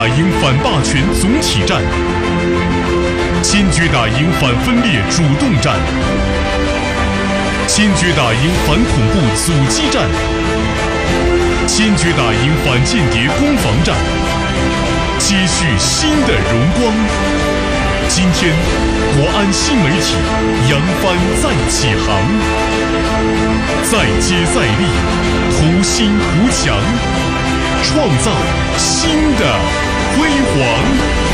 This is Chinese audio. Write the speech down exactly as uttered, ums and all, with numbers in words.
打赢反霸权总体战，坚决打赢反分裂主动战，坚决打赢反恐怖阻击战，坚决打赢反间谍攻防战，接续新的荣光。今天，国安新媒体扬帆再起航，再接再厉，图新图强，创造新的辉煌。